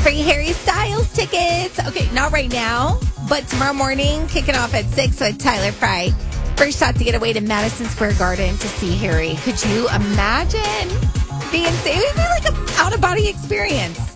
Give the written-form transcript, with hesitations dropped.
free Harry Styles tickets. Okay, not right now, but tomorrow morning, kicking off at 6 with Tyler Fry. First shot to get away to Madison Square Garden to see Harry. Could you imagine being safe? It would be like an out-of-body experience.